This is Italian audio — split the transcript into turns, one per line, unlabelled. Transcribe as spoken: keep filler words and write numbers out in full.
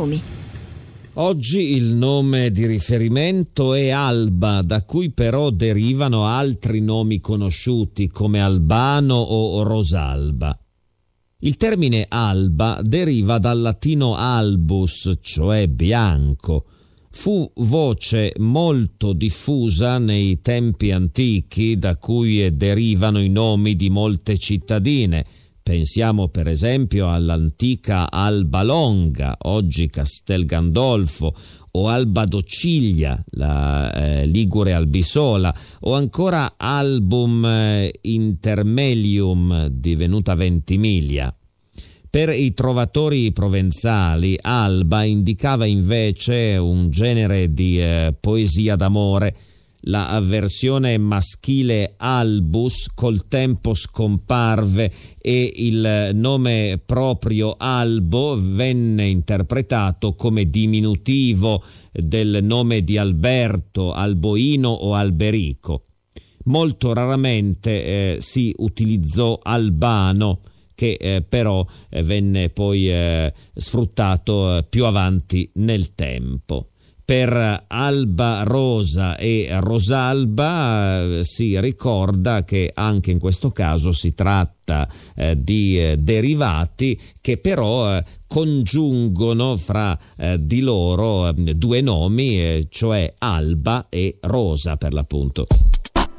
nomi.
Oggi il nome di riferimento è Alba, da cui però derivano altri nomi conosciuti come Albano o Rosalba. Il termine alba deriva dal latino albus, cioè bianco. Fu voce molto diffusa nei tempi antichi, da cui derivano i nomi di molte cittadine. Pensiamo per esempio all'antica Alba Longa, oggi Castel Gandolfo, o Alba Dociglia, la eh, Ligure Albisola, o ancora Album eh, Intermelium, divenuta Ventimiglia. Per i trovatori provenzali, Alba indicava invece un genere di eh, poesia d'amore. La versione maschile albus col tempo scomparve e il nome proprio Albo venne interpretato come diminutivo del nome di Alberto, Alboino o Alberico. Molto raramente eh, si utilizzò Albano, che eh, però eh, venne poi eh, sfruttato eh, più avanti nel tempo. Per Alba Rosa e Rosalba eh, si ricorda che anche in questo caso si tratta eh, di eh, derivati che però eh, congiungono fra eh, di loro eh, due nomi, eh, cioè Alba e Rosa per l'appunto.